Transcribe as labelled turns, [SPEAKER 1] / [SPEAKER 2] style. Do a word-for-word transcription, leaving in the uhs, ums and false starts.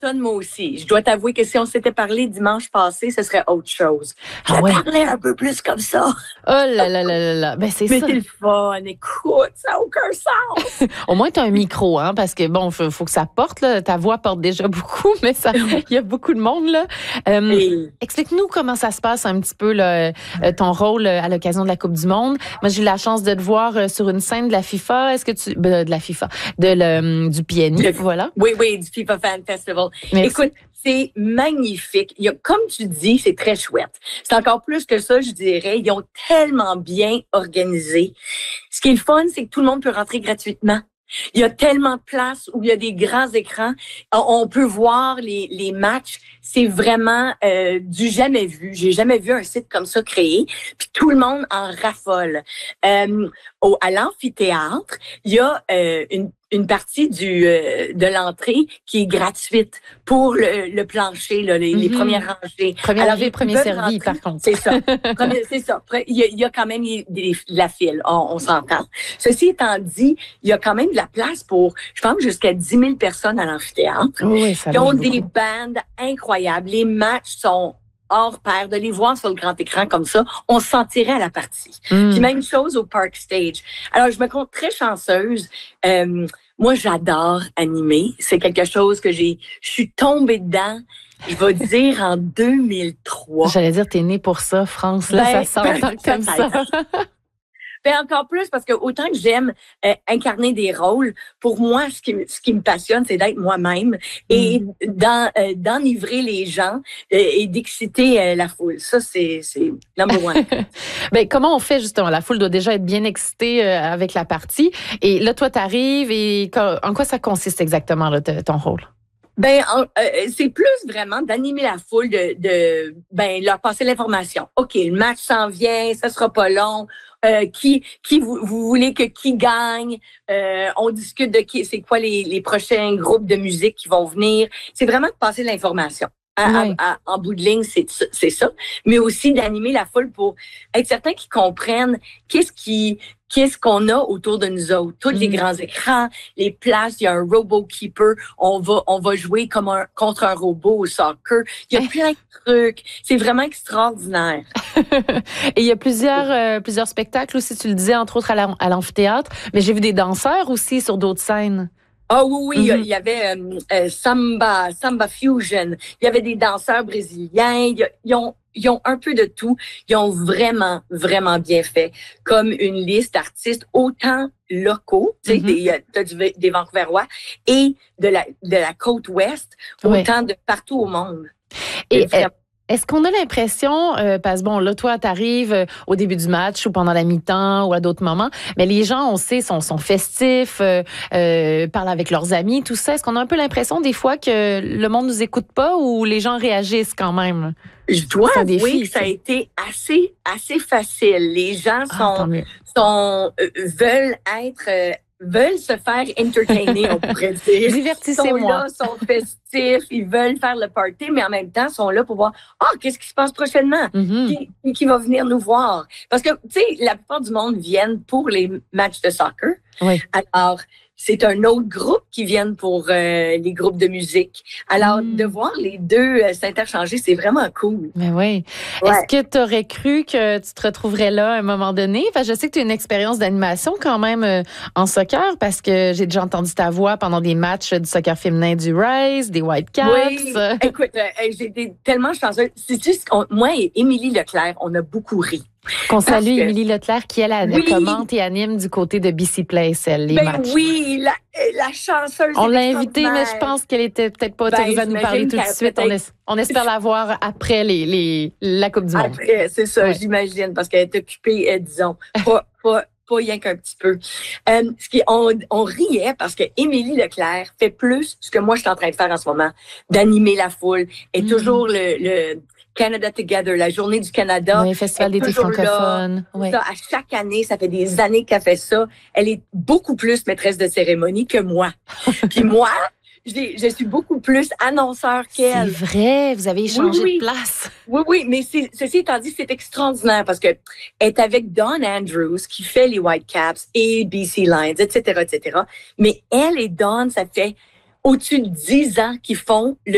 [SPEAKER 1] tonne, moi aussi. Je dois t'avouer que si on s'était parlé dimanche passé, ce serait autre chose. Je
[SPEAKER 2] Ah ouais.
[SPEAKER 1] parlais un peu plus comme ça.
[SPEAKER 2] Oh là là là là là. Ben, c'est
[SPEAKER 1] Mais
[SPEAKER 2] ça.
[SPEAKER 1] c'est le fun. Écoute, ça n'a aucun sens.
[SPEAKER 2] Au moins, tu as un micro, hein, parce que bon, faut, faut que ça porte, là. Ta voix porte déjà beaucoup, mais ça, il y a beaucoup de monde, là. Euh,
[SPEAKER 1] Et...
[SPEAKER 2] Explique-nous comment ça se passe un petit peu, là, euh, ton rôle à l'occasion de la Coupe du Monde. Moi, j'ai eu la chance de te voir euh, sur une scène de la FIFA. Est-ce que tu, ben, de la FIFA, de le, du P N I,
[SPEAKER 1] Le-
[SPEAKER 2] voilà.
[SPEAKER 1] Oui, oui, du FIFA Fan Festival.
[SPEAKER 2] Merci.
[SPEAKER 1] Écoute, c'est magnifique. Il y a, comme tu dis, c'est très chouette. C'est encore plus que ça, je dirais. Ils ont tellement bien organisé. Ce qui est le fun, c'est que tout le monde peut rentrer gratuitement. Il y a tellement de places où il y a des grands écrans. On peut voir les, les matchs. C'est vraiment euh, du jamais vu. J'ai jamais vu un site comme ça créé. Puis tout le monde en raffole. Euh, au, à l'amphithéâtre, il y a euh, une une partie du euh, de l'entrée qui est gratuite pour le, le plancher, là, les, mm-hmm. les premières rangées.
[SPEAKER 2] Premier arrivé, premier servi, rentrer, par contre.
[SPEAKER 1] C'est ça. Premier, c'est ça. Il y, a, il y a quand même des, des, la file, on, on s'entend. Ceci étant dit, il y a quand même de la place pour, je pense, jusqu'à dix mille personnes à l'amphithéâtre.
[SPEAKER 2] Oui, ça
[SPEAKER 1] Ils ont
[SPEAKER 2] beaucoup.
[SPEAKER 1] des bandes incroyables. Les matchs sont hors pair, de les voir sur le grand écran comme ça, on se sentirait à la partie. Mm. Puis même chose au Park Stage. Alors, je me compte très chanceuse. Euh, moi, j'adore animer. C'est quelque chose que j'ai... Je suis tombée dedans, je vais dire, en deux mille trois.
[SPEAKER 2] J'allais dire, t'es née pour ça, France. Là,
[SPEAKER 1] ben,
[SPEAKER 2] ça sent ben, que t'aimes ça.
[SPEAKER 1] Ben encore plus parce que autant que j'aime euh, incarner des rôles, pour moi ce qui ce qui me passionne c'est d'être moi-même et mm. d'en, euh, d'enivrer les gens euh, et d'exciter euh, la foule. Ça c'est c'est number one.
[SPEAKER 2] Ben comment on fait justement? La foule doit déjà être bien excitée euh, avec la partie et là toi t'arrives et en quoi ça consiste exactement là, ton rôle?
[SPEAKER 1] Ben, euh, c'est plus vraiment d'animer la foule, de, de ben leur passer l'information. OK, le match s'en vient, ça sera pas long. Euh, qui, qui vous, vous voulez que qui gagne? Euh, on discute de qui, c'est quoi les, les prochains groupes de musique qui vont venir. C'est vraiment de passer l'information. À, oui. à, à, en bout de ligne, c'est, c'est ça. Mais aussi d'animer la foule pour être certain qu'ils comprennent qu'est-ce qui, qu'est-ce qu'on a autour de nous autres. Tous mm. les grands écrans, les places, il y a un robot keeper. On va, on va jouer comme un, contre un robot au soccer. Il y a plein de trucs. C'est vraiment extraordinaire.
[SPEAKER 2] Et il y a plusieurs, euh, plusieurs spectacles aussi, tu le disais, entre autres à, à l'amphithéâtre. Mais j'ai vu des danseurs aussi sur d'autres scènes.
[SPEAKER 1] Ah oui, oui, mm-hmm. il y avait euh, euh, Samba, Samba Fusion, il y avait des danseurs brésiliens, ils, ils, ont, ils ont un peu de tout. Ils ont vraiment, vraiment bien fait. Comme une liste d'artistes autant locaux, tu sais, mm-hmm. des, des, des Vancouverois, et de la, de la côte ouest, autant oui. de partout au monde.
[SPEAKER 2] Et, et est-ce qu'on a l'impression, euh, parce que bon, là, toi, t'arrives euh, au début du match ou pendant la mi-temps ou à d'autres moments, mais les gens, on sait, sont, sont festifs, euh, euh, parlent avec leurs amis, tout ça. Est-ce qu'on a un peu l'impression des fois que le monde nous écoute pas ou les gens réagissent quand même?
[SPEAKER 1] Je dois avouer défi, que ça a été assez, assez facile. Les gens sont, ah, sont euh, veulent être... Euh, veulent se faire entertainer, on pourrait dire.
[SPEAKER 2] Divertissez-moi.
[SPEAKER 1] Ils sont là, sont festifs, ils veulent faire le party, mais en même temps, sont là pour voir, ah, oh, qu'est-ce qui se passe prochainement? Mm-hmm. Qui, qui va venir nous voir? Parce que, tu sais, la plupart du monde viennent pour les matchs de soccer.
[SPEAKER 2] Oui.
[SPEAKER 1] Alors, c'est un autre groupe qui viennent pour euh, les groupes de musique. Alors, mm. de voir les deux euh, s'interchanger, c'est vraiment cool.
[SPEAKER 2] Mais oui. Ouais. Est-ce que tu aurais cru que tu te retrouverais là à un moment donné? Enfin, je sais que tu as une expérience d'animation quand même euh, en soccer parce que j'ai déjà entendu ta voix pendant des matchs du soccer féminin du Rise, des Whitecaps.
[SPEAKER 1] Oui, écoute, euh, j'ai été tellement chanceuse. C'est juste, on, moi et Émilie Leclerc, on a beaucoup ri.
[SPEAKER 2] Qu'on salue que... Émilie Leclerc, qui, elle, oui. commente et anime du côté de B C Place, elle, les
[SPEAKER 1] ben
[SPEAKER 2] matchs.
[SPEAKER 1] Oui, la, la chanceuse.
[SPEAKER 2] On l'a invitée, mais je pense qu'elle était peut-être pas autorisée ben, à nous parler tout de suite. On, es, on espère la voir après les, les, la Coupe du Monde.
[SPEAKER 1] Après, c'est ça, ouais. J'imagine, parce qu'elle est occupée, disons, pas, pas, pas rien qu'un petit peu. Euh, ce qui, on, on riait parce que Émilie Leclerc fait plus ce que moi, je suis en train de faire en ce moment, d'animer la foule, et mm. toujours le... le Canada Together, la Journée du Canada.
[SPEAKER 2] Oui, Festival d'été francophone. Oui.
[SPEAKER 1] Ça, à chaque année, ça fait des années qu'elle fait ça. Elle est beaucoup plus maîtresse de cérémonie que moi. Puis moi, je, je suis beaucoup plus annonceur qu'elle.
[SPEAKER 2] C'est vrai, vous avez échangé
[SPEAKER 1] oui, oui.
[SPEAKER 2] de place.
[SPEAKER 1] Oui, oui, mais c'est, ceci étant dit, c'est extraordinaire parce que elle est avec Dawn Andrews qui fait les Whitecaps et B C Lions, et cetera, et cetera. Mais elle et Dawn, ça fait au-dessus de dix ans qu'ils font le